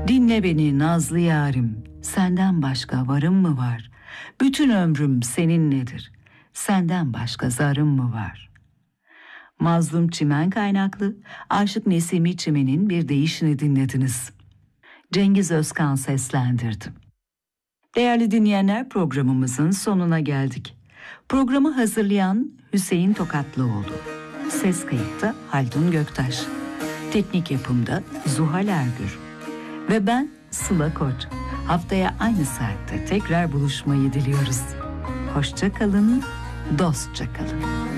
Dinle beni nazlı yarim, senden başka varım mı var? Bütün ömrüm seninledir, senden başka zarım mı var? Mazlum Çimen kaynaklı Aşık Nesimi Çimen'in bir deyişini dinlediniz. Cengiz Özkan seslendirdi. Değerli dinleyenler, programımızın sonuna geldik. Programı hazırlayan Hüseyin Tokatlıoğlu. Ses kayıtta Haldun Göktaş. Teknik yapımda Zuhal Ergür. Ve ben Sıla Koç. Haftaya aynı saatte tekrar buluşmayı diliyoruz. Hoşça kalın, dostça kalın.